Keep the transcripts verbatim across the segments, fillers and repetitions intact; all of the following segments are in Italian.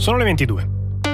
Sono le ventidue.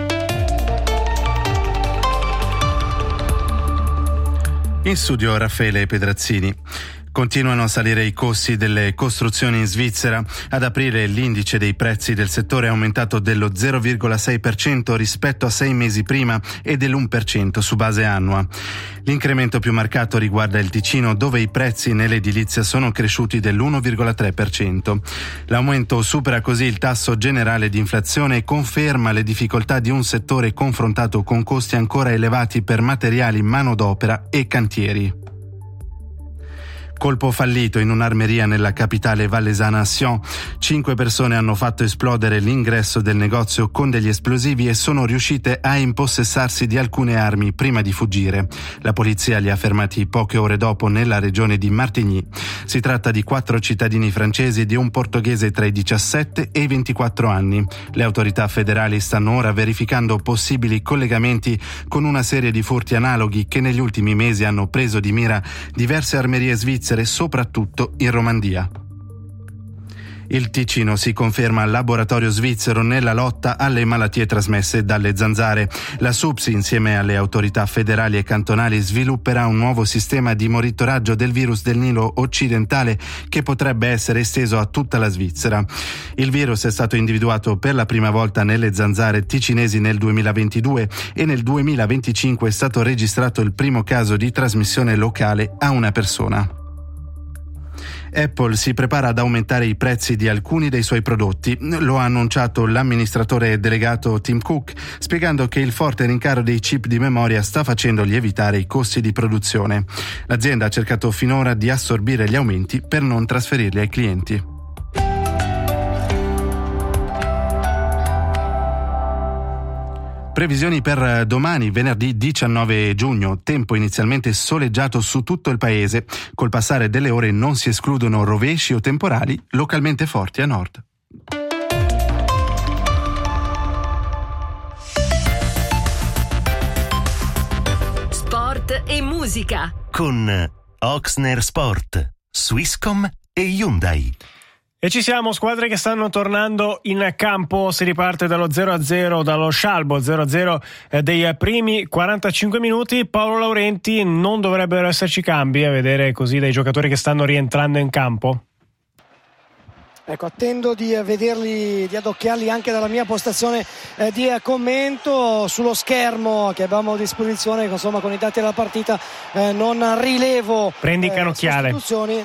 In studio Raffaele Pedrazzini. Continuano a salire i costi delle costruzioni in Svizzera. Ad aprile l'indice dei prezzi del settore è aumentato dello zero virgola sei per cento rispetto a sei mesi prima e dell'uno per cento su base annua. L'incremento più marcato riguarda il Ticino, dove i prezzi nell'edilizia sono cresciuti dell'uno virgola tre per cento. L'aumento supera così il tasso generale di inflazione e conferma le difficoltà di un settore confrontato con costi ancora elevati per materiali, manodopera e cantieri. Colpo fallito in un'armeria nella capitale vallesana Sion. Cinque persone hanno fatto esplodere l'ingresso del negozio con degli esplosivi e sono riuscite a impossessarsi di alcune armi prima di fuggire. La polizia li ha fermati poche ore dopo nella regione di Martigny. Si tratta di quattro cittadini francesi e di un portoghese tra i diciassette e i ventiquattro anni. Le autorità federali stanno ora verificando possibili collegamenti con una serie di furti analoghi che negli ultimi mesi hanno preso di mira diverse armerie svizzere, soprattutto in Romandia. Il Ticino si conferma laboratorio svizzero nella lotta alle malattie trasmesse dalle zanzare. La S U P S, insieme alle autorità federali e cantonali, svilupperà un nuovo sistema di monitoraggio del virus del Nilo occidentale che potrebbe essere esteso a tutta la Svizzera. Il virus è stato individuato per la prima volta nelle zanzare ticinesi nel duemilaventidue e nel duemilaventicinque è stato registrato il primo caso di trasmissione locale a una persona. Apple si prepara ad aumentare i prezzi di alcuni dei suoi prodotti. Lo ha annunciato l'amministratore delegato Tim Cook, spiegando che il forte rincaro dei chip di memoria sta facendo lievitare i costi di produzione. L'azienda ha cercato finora di assorbire gli aumenti per non trasferirli ai clienti. Previsioni per domani, venerdì diciannove giugno, tempo inizialmente soleggiato su tutto il paese. Col passare delle ore non si escludono rovesci o temporali localmente forti a nord. Sport e musica con Oxner Sport, Swisscom e Hyundai. E ci siamo, squadre che stanno tornando in campo. Si riparte dallo zero a zero, dallo scialbo zero a zero dei primi quarantacinque minuti. Paolo Laurenti, non dovrebbero esserci cambi a vedere così dai giocatori che stanno rientrando in campo? Ecco, attendo di vederli, di adocchiarli anche dalla mia postazione eh, di commento sullo schermo che abbiamo a disposizione, insomma, con i dati della partita. Eh, non rilevo prendi canocchiale. sostituzioni.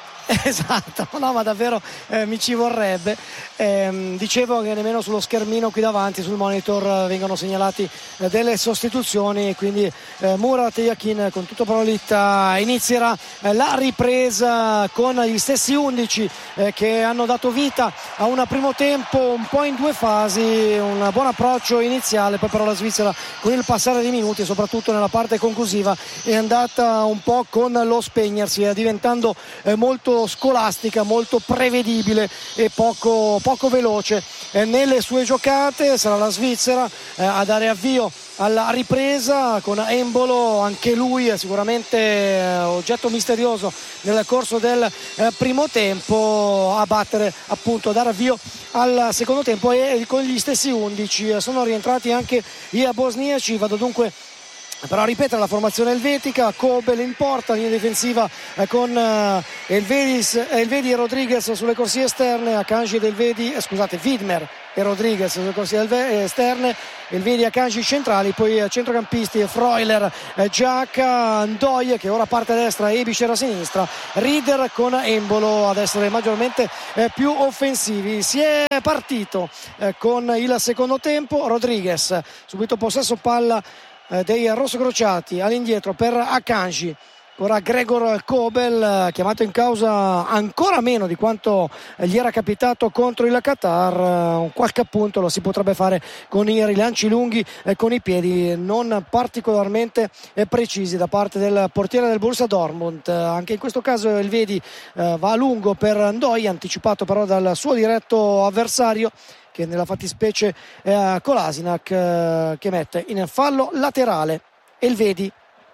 Esatto, no, ma davvero eh, mi ci vorrebbe. Eh, dicevo che nemmeno sullo schermino qui davanti, sul monitor, eh, vengono segnalati eh, delle sostituzioni e quindi eh, Murat Yakin con tutto Prolitta inizierà eh, la ripresa con gli stessi undici eh, che hanno dato vita a un primo tempo un po' in due fasi, un buon approccio iniziale, poi però la Svizzera con il passare dei minuti, soprattutto nella parte conclusiva, è andata un po' con lo spegnersi, eh, diventando eh, molto scolastica, molto prevedibile e poco, poco veloce eh, nelle sue giocate. Sarà la Svizzera eh, a dare avvio alla ripresa con Embolo, anche lui è sicuramente eh, oggetto misterioso nel corso del eh, primo tempo, a battere appunto, a dare avvio al secondo tempo, e con gli stessi undici eh, sono rientrati anche i bosniaci. Vado dunque però a ripetere la formazione elvetica: Kobel in porta, linea difensiva eh, con eh, Elvedis, Elvedi e Rodriguez sulle corsie esterne, Akanji ed Elvedi, eh, scusate, Widmer e Rodriguez sulle corsie esterne, Elvedi e Akanji centrali, poi eh, centrocampisti Freuler, eh, Giacca, Ndoye che ora parte a destra, Ebischer a sinistra, Rieder con Embolo ad essere maggiormente eh, più offensivi. Si è partito eh, con il secondo tempo, Rodriguez subito possesso palla dei rossocrociati, all'indietro per Akanji, ora Gregor Kobel chiamato in causa ancora meno di quanto gli era capitato contro il Qatar. Un qualche appunto lo si potrebbe fare con i rilanci lunghi e con i piedi non particolarmente precisi da parte del portiere del Borussia Dortmund. Anche in questo caso il Vedi va a lungo per Ndoye, anticipato però dal suo diretto avversario, che nella fattispecie è Kolasinac, eh, che mette in fallo laterale. Elvedi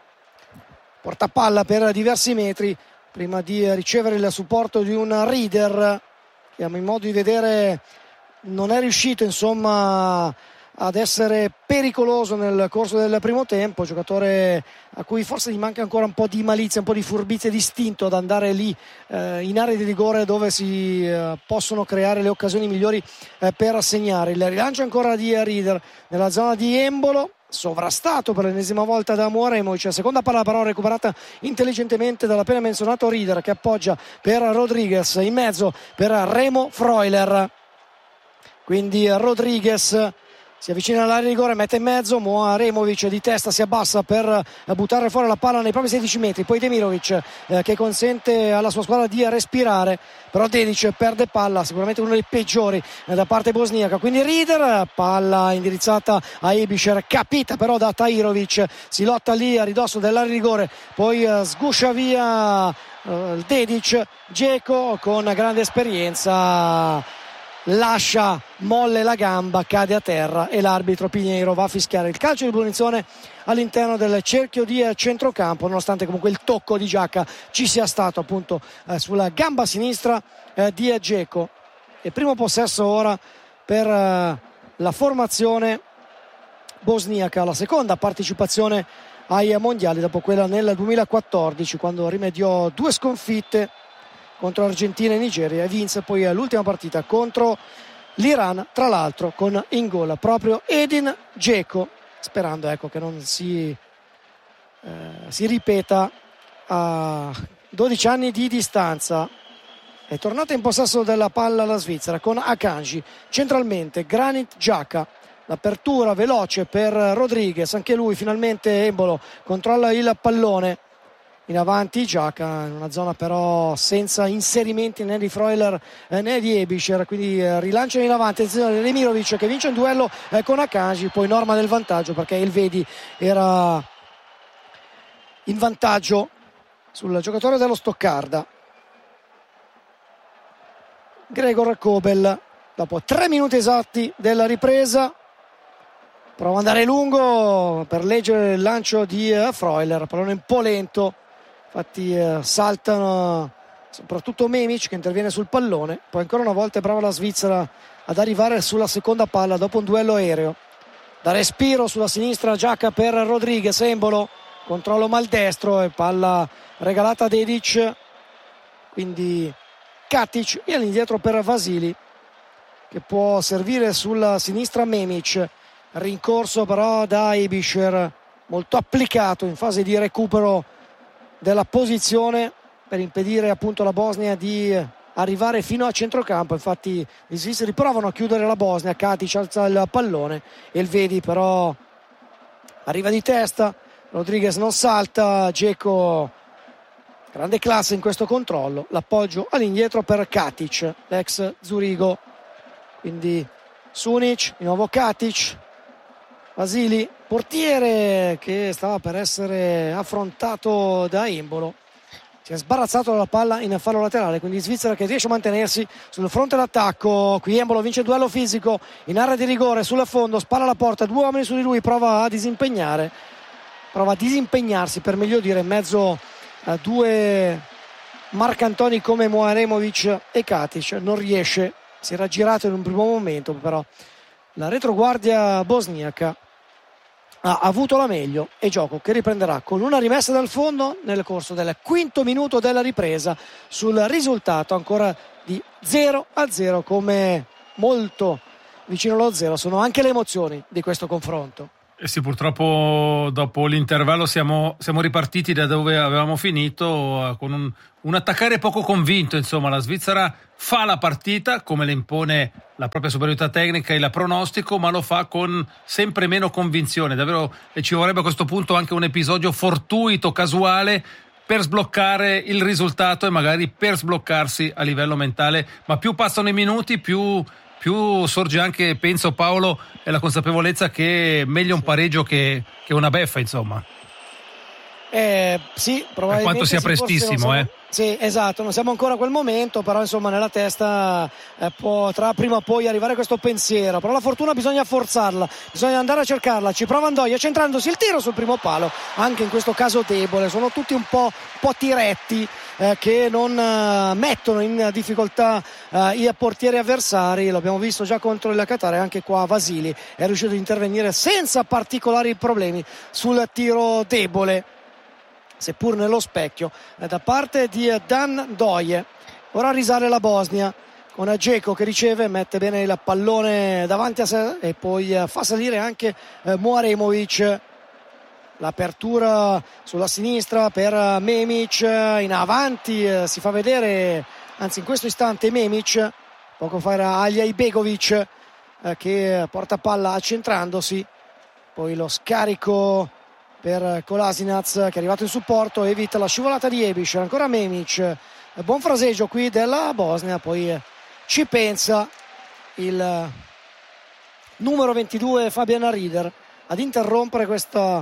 porta palla per diversi metri prima di ricevere il supporto di un Rieder che, a mio modo di vedere, non è riuscito insomma ad essere pericoloso nel corso del primo tempo, giocatore a cui forse gli manca ancora un po' di malizia, un po' di furbizia, di istinto ad andare lì eh, in area di rigore dove si eh, possono creare le occasioni migliori eh, per segnare. Il rilancio ancora di Rieder nella zona di Embolo, sovrastato per l'ennesima volta da Moaremovic, seconda palla però recuperata intelligentemente dall'appena menzionato Rieder, che appoggia per Rodriguez, in mezzo per Remo Freuler, quindi Rodriguez si avvicina all'area di rigore, mette in mezzo, Moaremovic di testa si abbassa per buttare fuori la palla nei propri sedici metri, poi Demirovic eh, che consente alla sua squadra di respirare, però Dedic perde palla, sicuramente uno dei peggiori eh, da parte bosniaca, quindi Rieder, palla indirizzata a Ebischer, capita però da Tahirovic, si lotta lì a ridosso dell'area di rigore, poi eh, sguscia via eh, Dedic, Dzeko con grande esperienza lascia molle la gamba, cade a terra e l'arbitro Pinheiro va a fischiare il calcio di punizione all'interno del cerchio di centrocampo, nonostante comunque il tocco di giacca ci sia stato appunto eh, sulla gamba sinistra eh, di Dzeko. E primo possesso ora per eh, la formazione bosniaca, la seconda partecipazione ai mondiali dopo quella nel duemilaquattordici, quando rimediò due sconfitte contro Argentina e Nigeria e vinse poi l'ultima partita contro l'Iran, tra l'altro con in gol proprio Edin Dzeko, sperando ecco che non si, eh, si ripeta a dodici anni di distanza. È tornata in possesso della palla la Svizzera con Akanji, centralmente Granit Xhaka, l'apertura veloce per Rodriguez, anche lui finalmente Embolo controlla il pallone. In avanti Xhaka in una zona però senza inserimenti né di Freuler eh, né di Ebischer, quindi eh, rilancia in avanti Demirovic che vince un duello eh, con Akanji, poi norma del vantaggio perché il Vedi era in vantaggio sul giocatore dello Stoccarda. Gregor Kobel dopo tre minuti esatti della ripresa prova ad andare lungo per leggere il lancio di eh, Freuler, pallone un po' lento. Infatti eh, saltano soprattutto Memic che interviene sul pallone, poi ancora una volta è brava la Svizzera ad arrivare sulla seconda palla dopo un duello aereo. Da respiro sulla sinistra Xhaka per Rodriguez, Embolo, controllo maldestro e palla regalata a Dedic, quindi Katic e all'indietro per Vasili che può servire sulla sinistra Memic, rincorso però da Ebischer, molto applicato in fase di recupero della posizione per impedire appunto alla Bosnia di arrivare fino a centrocampo. Infatti gli svizzeri provano a chiudere la Bosnia, Katic alza il pallone e il Vedi però arriva di testa, Rodriguez non salta, Dzeko grande classe in questo controllo, l'appoggio all'indietro per Katic, l'ex Zurigo, quindi Sunic, di nuovo Katic, Vasili, portiere che stava per essere affrontato da Embolo, si è sbarazzato dalla palla in fallo laterale, quindi Svizzera che riesce a mantenersi sul fronte d'attacco. Qui Embolo vince il duello fisico in area di rigore sul fondo, spara alla porta, due uomini su di lui, prova a disimpegnare prova a disimpegnarsi per meglio dire in mezzo a due marcantoni come Moaremovic e Katic, non riesce, si era girato in un primo momento, però la retroguardia bosniaca ha avuto la meglio e gioco che riprenderà con una rimessa dal fondo nel corso del quinto minuto della ripresa sul risultato ancora di zero a zero, come molto vicino allo zero sono anche le emozioni di questo confronto. Eh sì, purtroppo dopo l'intervallo siamo, siamo ripartiti da dove avevamo finito con un, un attaccare poco convinto. Insomma, la Svizzera fa la partita come le impone la propria superiorità tecnica e la pronostico, ma lo fa con sempre meno convinzione. Davvero, e ci vorrebbe a questo punto anche un episodio fortuito, casuale, per sbloccare il risultato e magari per sbloccarsi a livello mentale. Ma più passano i minuti, più... più sorge anche, penso Paolo, è la consapevolezza che è meglio un pareggio che, che una beffa, insomma. Eh, sì, probabilmente. Per quanto sia sì, prestissimo, siamo, eh. Sì, esatto, non siamo ancora a quel momento, però insomma nella testa eh, potrà prima o poi arrivare questo pensiero, però la fortuna bisogna forzarla, bisogna andare a cercarla. Ci prova Ndoye, centrandosi il tiro sul primo palo, anche in questo caso debole, sono tutti un po', un po' tiretti eh, che non eh, mettono in difficoltà eh, i portieri avversari. L'abbiamo visto già contro il Qatar, e anche qua Vasili è riuscito ad intervenire senza particolari problemi sul tiro debole, seppur nello specchio, da parte di Dan Ndoye. Ora risale la Bosnia con Dzeko che riceve, mette bene il pallone davanti a sé e poi fa salire anche Muaremovic. L'apertura sulla sinistra per Memic, in avanti si fa vedere, anzi in questo istante Memic, poco fa era Aljaibegovic che porta palla accentrandosi, poi lo scarico per Kolasinac che è arrivato in supporto, evita la scivolata di Ebiš, ancora Memic, buon fraseggio qui della Bosnia, poi ci pensa il numero ventidue Fabian Rieder ad interrompere questa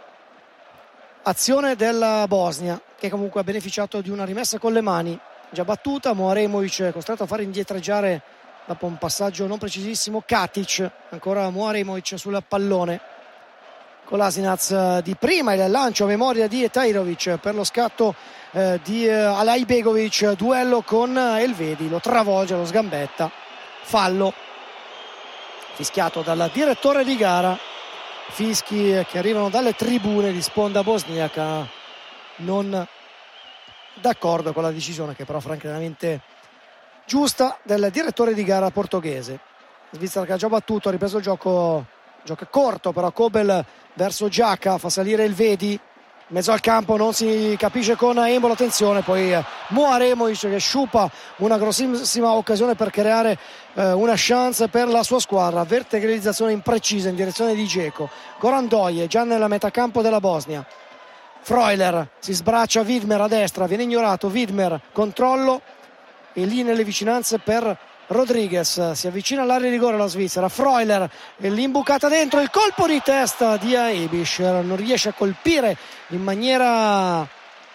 azione della Bosnia, che comunque ha beneficiato di una rimessa con le mani già battuta. Muaremovic è costretto a fare indietreggiare dopo un passaggio non precisissimo Katic, ancora Muaremovic sul pallone. Kolasinac di prima, il lancio a memoria di Tahirovic per lo scatto eh, di eh, Aljaibegovic, duello con Elvedi, lo travolge, lo sgambetta, fallo fischiato dal direttore di gara. Fischi che arrivano dalle tribune di sponda bosniaca, non d'accordo con la decisione, che però francamente giusta, del direttore di gara portoghese. Svizzera che ha già battuto, ha ripreso il gioco, gioca corto però Kobel verso Giaca, fa salire il Vedi in mezzo al campo, non si capisce con Embolo, attenzione, poi Muaremovic che sciupa una grossissima occasione per creare eh, una chance per la sua squadra, verticalizzazione imprecisa in direzione di Dzeko. Goran Ndoye già nella metacampo della Bosnia, Freuler si sbraccia, Widmer a destra, viene ignorato, Widmer controllo e lì nelle vicinanze per Rodriguez, si avvicina all'area di rigore la Svizzera, Freuler e l'imbucata dentro, il colpo di testa di Ebiš, non riesce a colpire in maniera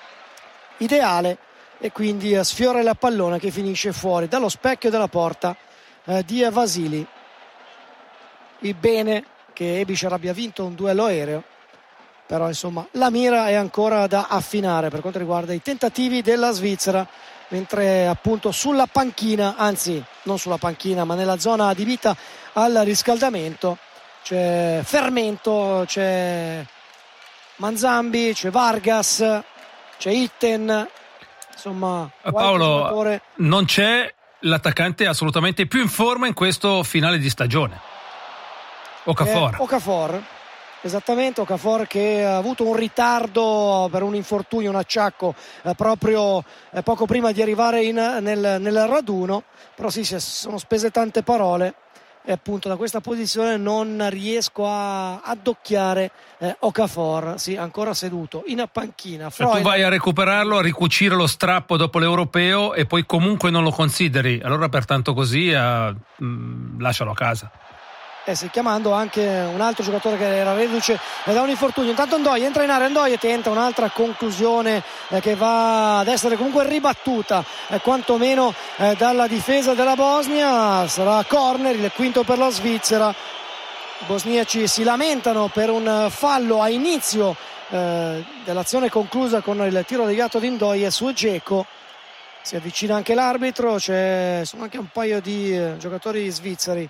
ideale e quindi sfiora il pallone che finisce fuori dallo specchio della porta eh, di Vasili. Il bene che Ebiš abbia vinto un duello aereo, però insomma la mira è ancora da affinare per quanto riguarda i tentativi della Svizzera, mentre appunto sulla panchina, anzi non sulla panchina ma nella zona adibita al riscaldamento, c'è fermento, c'è Manzambi, c'è Vargas, c'è Itten, insomma Paolo, giocatore... non c'è l'attaccante assolutamente più in forma in questo finale di stagione, Okafor. eh, Okafor Esattamente, Okafor che ha avuto un ritardo per un infortunio, un acciacco eh, proprio eh, poco prima di arrivare in, nel, nel raduno, però sì, si sono spese tante parole e appunto da questa posizione non riesco a addocchiare eh, Okafor, sì, ancora seduto in panchina. Freud... Tu vai a recuperarlo, a ricucire lo strappo dopo l'europeo e poi comunque non lo consideri, allora pertanto così eh, mh, lascialo a casa. Eh sì, chiamando anche un altro giocatore che era reduce da un infortunio. Intanto Ndoye entra in area, Ndoye tenta un'altra conclusione eh, che va ad essere comunque ribattuta eh, quantomeno eh, dalla difesa della Bosnia. Sarà corner, il quinto per la Svizzera. I bosniaci si lamentano per un fallo a inizio eh, dell'azione conclusa con il tiro deviato di Ndoye su Dzeko. Si avvicina anche l'arbitro, c'è, sono anche un paio di eh, giocatori svizzeri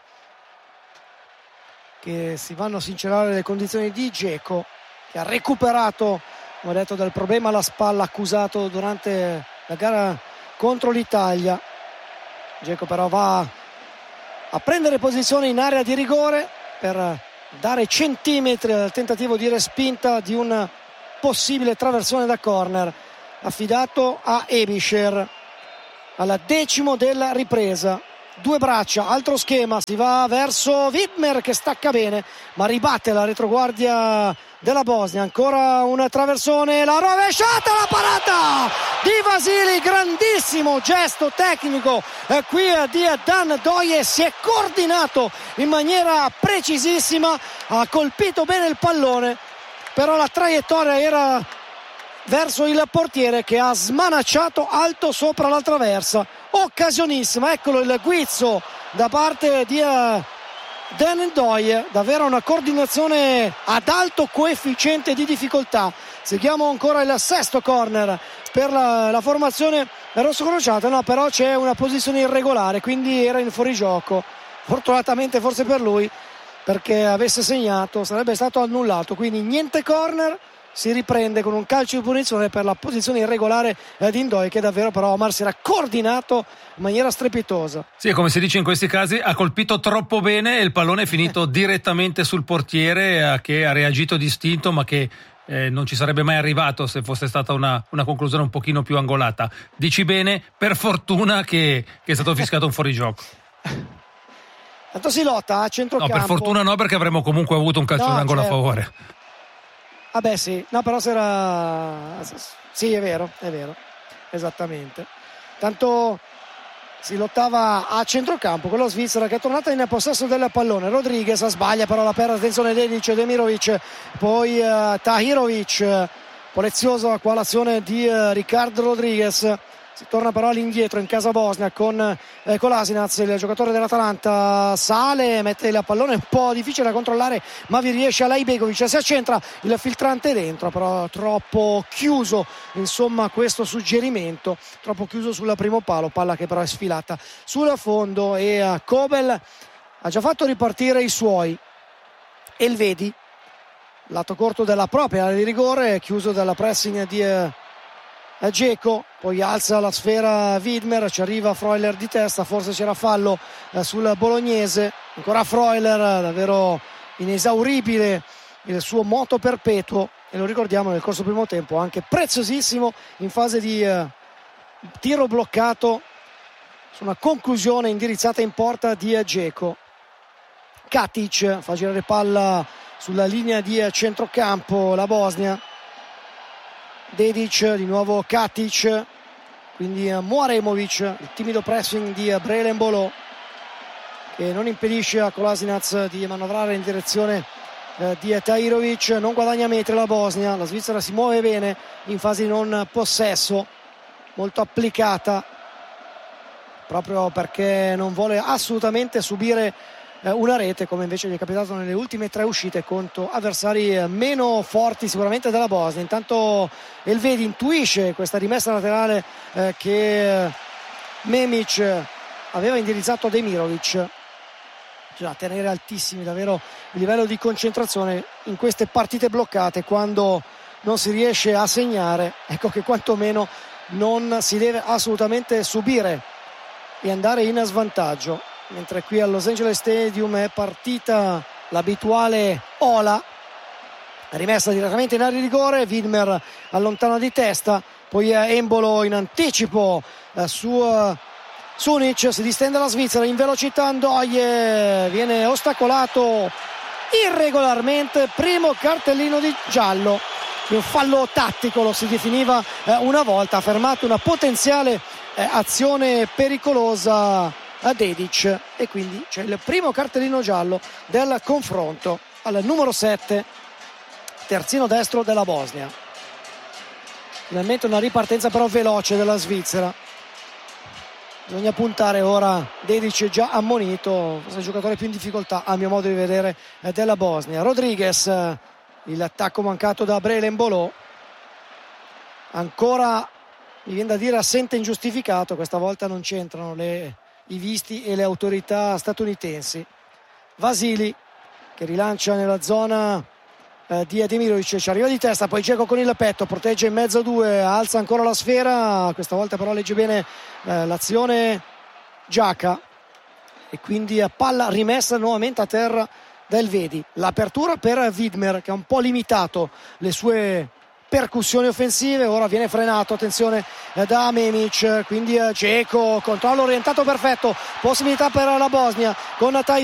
che si vanno a sincerare le condizioni di Dzeko, che ha recuperato, come detto, dal problema alla spalla accusato durante la gara contro l'Italia. Dzeko però va a prendere posizione in area di rigore per dare centimetri al tentativo di respinta di un possibile traversone da corner affidato a Ebišer al decimo della ripresa. Due braccia, altro schema, si va verso Widmer che stacca bene ma ribatte la retroguardia della Bosnia. Ancora un traversone, la rovesciata, la parata di Vasili, grandissimo gesto tecnico eh, qui di Dan Ndoye, si è coordinato in maniera precisissima, ha colpito bene il pallone, però la traiettoria era verso il portiere che ha smanacciato alto sopra la traversa. Occasionissima, eccolo il guizzo da parte di uh, Dan N'Doye, davvero una coordinazione ad alto coefficiente di difficoltà. Seguiamo ancora il sesto corner per la, la formazione rossocrociata, no, però c'è una posizione irregolare, quindi era in fuorigioco. Fortunatamente forse per lui, perché avesse segnato sarebbe stato annullato, quindi niente corner. Si riprende con un calcio di punizione per la posizione irregolare eh, di N'Doye, che davvero però Omar si era coordinato in maniera strepitosa. Sì, come si dice in questi casi, ha colpito troppo bene e il pallone è finito direttamente sul portiere, eh, che ha reagito distinto, ma che eh, non ci sarebbe mai arrivato se fosse stata una, una conclusione un pochino più angolata. Dici bene, per fortuna che, che è stato fischiato un fuorigioco. Tanto si lotta a centrocampo. No, per fortuna no, perché avremmo comunque avuto un calcio no, d'angolo certo. a favore. Ah beh sì, no però se era... Sì, è vero, è vero, esattamente. Tanto si lottava a centrocampo con la Svizzera, che è tornata in possesso del pallone. Rodriguez sbaglia, però la perde, attenzione Dedic, Demirovic, poi uh, Tahirovic, poliziosa qua l'azione di uh, Ricardo Rodriguez. Si torna però all'indietro in casa Bosnia con eh, Kolasinac, il giocatore dell'Atalanta, sale, mette il pallone un po' difficile da controllare, ma vi riesce Alaibegovic, si accentra il filtrante dentro, però troppo chiuso, insomma, questo suggerimento, troppo chiuso sul primo palo, palla che però è sfilata sul fondo e uh, Kobel ha già fatto ripartire i suoi. Elvedi, lato corto della propria area di rigore, chiuso dalla pressing di uh, Dzeko, poi alza la sfera Widmer, ci arriva Freuler di testa, forse c'era fallo eh, sul bolognese, ancora Freuler, davvero inesauribile il suo moto perpetuo, e lo ricordiamo nel corso primo tempo anche preziosissimo in fase di eh, tiro bloccato su una conclusione indirizzata in porta di Dzeko. Katic fa girare palla sulla linea di centrocampo la Bosnia. Dedic, di nuovo Katic, quindi Muaremovic, il timido pressing di Brelen Bolo che non impedisce a Kolasinac di manovrare in direzione eh, di Tahirovic. Non guadagna metri la Bosnia, la Svizzera si muove bene in fase di non possesso, molto applicata proprio perché non vuole assolutamente subire una rete, come invece gli è capitato nelle ultime tre uscite contro avversari meno forti sicuramente della Bosnia. Intanto Elvedi intuisce questa rimessa laterale eh, che Memic aveva indirizzato a Demirovic. Bisogna tenere altissimi davvero il livello di concentrazione in queste partite bloccate, quando non si riesce a segnare, ecco che quantomeno non si deve assolutamente subire e andare in svantaggio. Mentre qui al Los Angeles Stadium è partita l'abituale ola, rimessa direttamente in area di rigore, Widmer allontana di testa, poi Embolo in anticipo eh, su uh, Sunic, si distende la Svizzera in velocità, N'Doye viene ostacolato irregolarmente, primo cartellino di giallo, un fallo tattico lo si definiva eh, una volta, ha fermato una potenziale eh, azione pericolosa a Dedic, e quindi c'è il primo cartellino giallo del confronto al numero sette, terzino destro della Bosnia. Finalmente una ripartenza però veloce della Svizzera, bisogna puntare ora. Dedic già ammonito, forse il giocatore più in difficoltà a mio modo di vedere della Bosnia. Rodriguez, il attacco mancato da Brelen Bolo, ancora mi viene da dire assente ingiustificato, questa volta non c'entrano le i visti e le autorità statunitensi. Vasili che rilancia nella zona eh, di Demirovic, ci arriva di testa, poi Dzeko con il petto, protegge in mezzo a due, alza ancora la sfera, questa volta però legge bene eh, l'azione Giaca, e quindi a palla rimessa nuovamente a terra da Elvedi. L'apertura per Widmer, che ha un po' limitato le sue percussioni offensive, ora viene frenato, attenzione eh, da Memic, quindi eh, Dzeko, controllo orientato perfetto, possibilità per la Bosnia con Tai